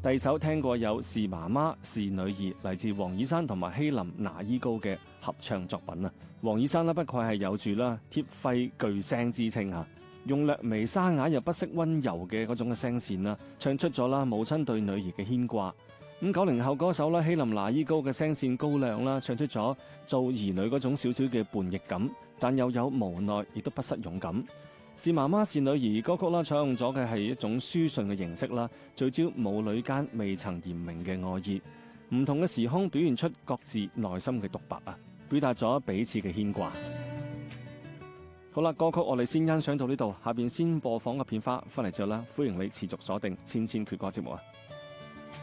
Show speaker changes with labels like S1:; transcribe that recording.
S1: 第二首聽過有是媽媽是女兒，嚟自黃綺珊同埋希林拿伊高嘅合唱作品啊。黃綺珊不愧係有住啦貼肺巨聲之稱啊，用略微沙啞又不失溫柔嘅嗰種嘅聲線啦，唱出咗啦母親對女兒嘅牽掛。咁90後歌手啦希林拿伊高嘅聲線高亮啦，唱出咗做兒女嗰種少少嘅叛逆感，但又有無奈，亦都不失勇敢。是媽媽是女兒歌曲啦，採用咗嘅係一種書信嘅形式啦，聚焦母女間未曾言明嘅愛意，唔同嘅時空表現出各自內心嘅獨白啊，表達咗彼此嘅牽掛。好啦，歌曲我哋先欣賞到呢度，下邊先播放個片花，翻嚟之後啦，歡迎你持續鎖定千千闕歌節目啊！